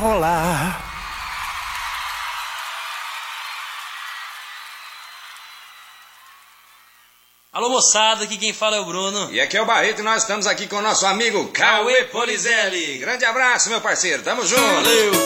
Olá. Alô moçada, aqui quem fala é o Bruno. E aqui é o Barreto e nós estamos aqui com o nosso amigo Cauê Polizelli. Grande abraço, meu parceiro, tamo junto. Valeu.